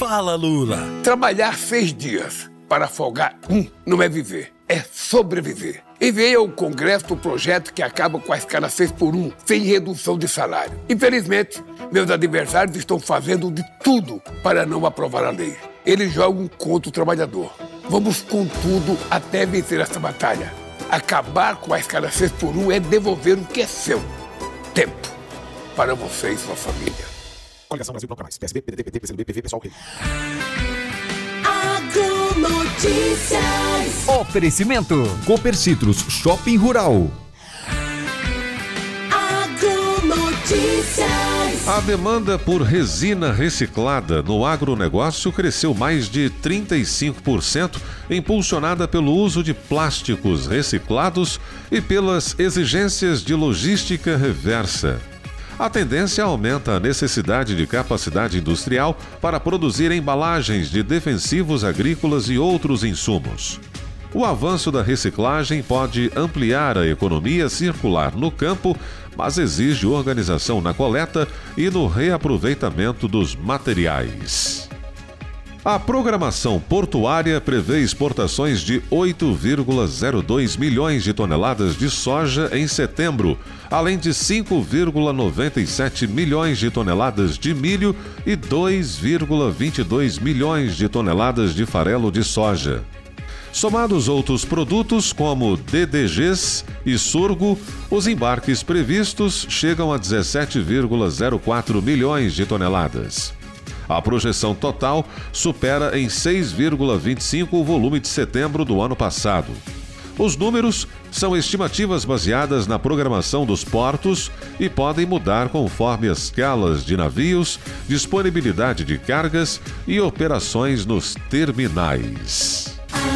Fala, Lula. Trabalhar 6 dias para folgar não é viver, é sobreviver. Enviei ao Congresso o projeto que acaba com a escala 6x1, sem redução de salário. Infelizmente, meus adversários estão fazendo de tudo para não aprovar a lei. Eles jogam contra o trabalhador. Vamos com tudo até vencer essa batalha. Acabar com a escala 6x1 é devolver o que é seu. Tempo para você e sua família. Coligação Brasil Bloco Mais. PSB, PDT, PT, PCdoB, PV, Pessoal, Rede. Agronotícias. Oferecimento Cooper Citrus Shopping Rural. Agronotícias. A demanda por resina reciclada no agronegócio cresceu mais de 35%, impulsionada pelo uso de plásticos reciclados e pelas exigências de logística reversa. A tendência aumenta a necessidade de capacidade industrial para produzir embalagens de defensivos agrícolas e outros insumos. O avanço da reciclagem pode ampliar a economia circular no campo, mas exige organização na coleta e no reaproveitamento dos materiais. A programação portuária prevê exportações de 8,02 milhões de toneladas de soja em setembro, além de 5,97 milhões de toneladas de milho e 2,22 milhões de toneladas de farelo de soja. Somados outros produtos, como DDGs e sorgo, os embarques previstos chegam a 17,04 milhões de toneladas. A projeção total supera em 6,25 o volume de setembro do ano passado. Os números são estimativas baseadas na programação dos portos e podem mudar conforme as escalas de navios, disponibilidade de cargas e operações nos terminais.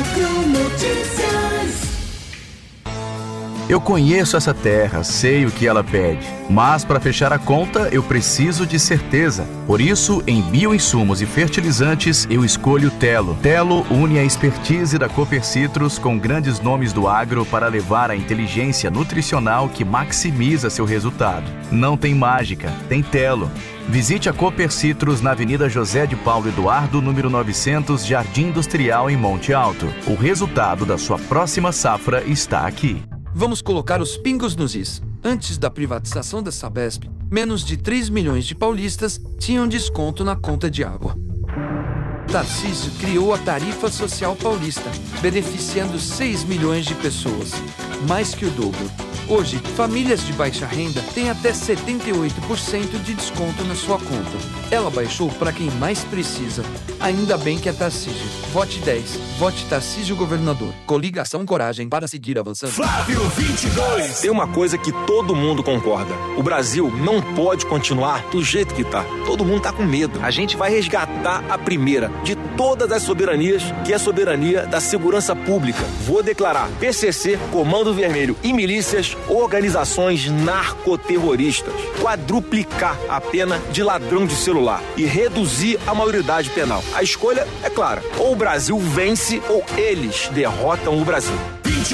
Eu conheço essa terra, sei o que ela pede, mas para fechar a conta eu preciso de certeza. Por isso, em bioinsumos e fertilizantes, eu escolho Telo. Telo une a expertise da Cooper Citrus com grandes nomes do agro para levar a inteligência nutricional que maximiza seu resultado. Não tem mágica, tem Telo. Visite a Cooper Citrus na Avenida José de Paulo Eduardo, número 900, Jardim Industrial, em Monte Alto. O resultado da sua próxima safra está aqui. Vamos colocar os pingos nos is. Antes da privatização da Sabesp, menos de 3 milhões de paulistas tinham desconto na conta de água. Tarcísio criou a Tarifa Social Paulista, beneficiando 6 milhões de pessoas, mais que o dobro. Hoje, famílias de baixa renda têm até 78% de desconto na sua conta. Ela baixou para quem mais precisa. Ainda bem que é Tarcísio. Vote 10. Vote Tarcísio Governador. Coligação Coragem para seguir avançando. Flávio 22. Tem uma coisa que todo mundo concorda. O Brasil não pode continuar do jeito que tá. Todo mundo tá com medo. A gente vai resgatar a primeira de todas as soberanias, que é a soberania da segurança pública. Vou declarar PCC, Comando Vermelho e milícias organizações narcoterroristas, quadruplicar a pena de ladrão de celular e reduzir a maioridade penal. A escolha é clara: ou o Brasil vence ou eles derrotam o Brasil.